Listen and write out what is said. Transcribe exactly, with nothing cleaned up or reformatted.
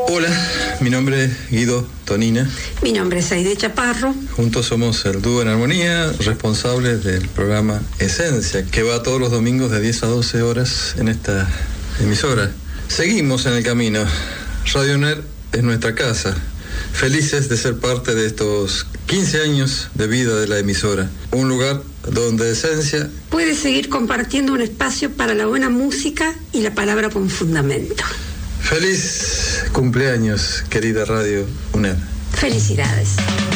Hola, mi nombre es Guido Tonina. Mi nombre es Aide Chaparro. Juntos somos el dúo en armonía, responsables del programa Esencia, que va todos los domingos de diez a doce horas en esta emisora. Seguimos en el camino. Radio UNER es nuestra casa. Felices de ser parte de estos quince años de vida de la emisora. Un lugar donde Esencia puede seguir compartiendo un espacio para la buena música y la palabra con fundamento. Feliz cumpleaños, querida Radio UNER. Felicidades.